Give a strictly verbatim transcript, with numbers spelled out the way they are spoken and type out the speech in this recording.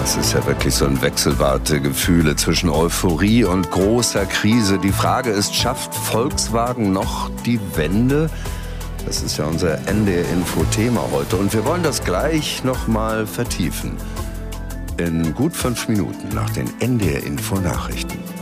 Das ist ja wirklich so ein Wechselbad der Gefühle zwischen Euphorie und großer Krise. Die Frage ist, schafft Volkswagen noch die Wende? Das ist ja unser N D R-Info-Thema heute und wir wollen das gleich nochmal vertiefen. In gut fünf Minuten nach den N D R-Info-Nachrichten.